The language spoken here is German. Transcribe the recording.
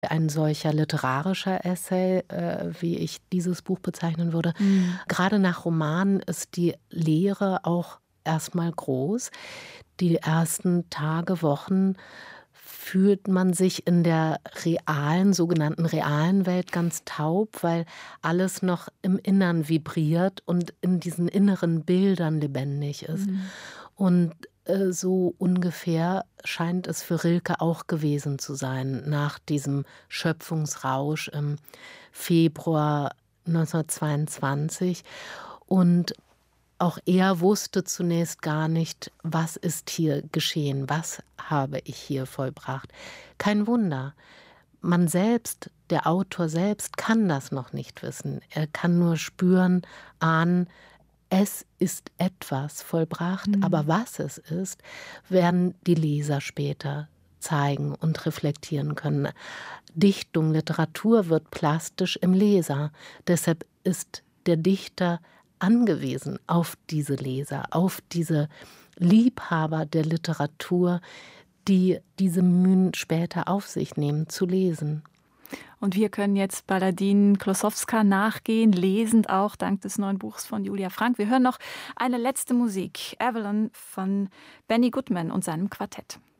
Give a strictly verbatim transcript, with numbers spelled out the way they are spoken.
Ein solcher literarischer Essay, äh, wie ich dieses Buch bezeichnen würde. Mhm. Gerade nach Romanen ist die Leere auch erstmal groß. Die ersten Tage, Wochen fühlt man sich in der realen, sogenannten realen Welt ganz taub, weil alles noch im Innern vibriert und in diesen inneren Bildern lebendig ist. Mhm. Und äh, so ungefähr scheint es für Rilke auch gewesen zu sein, nach diesem Schöpfungsrausch im Februar neunzehnhundertzweiundzwanzig. Und auch er wusste zunächst gar nicht, was ist hier geschehen, was habe ich hier vollbracht. Kein Wunder. Man selbst, der Autor selbst, kann das noch nicht wissen. Er kann nur spüren, ahnen, es ist etwas vollbracht, aber Mhm. was es ist, werden die Leser später zeigen und reflektieren können. Dichtung, Literatur wird plastisch im Leser. Deshalb ist der Dichter angewiesen auf diese Leser, auf diese Liebhaber der Literatur, die diese Mühen später auf sich nehmen, zu lesen. Und wir können jetzt Baladin Klossowska nachgehen, lesend auch dank des neuen Buchs von Julia Frank. Wir hören noch eine letzte Musik, Avalon von Benny Goodman und seinem Quartett.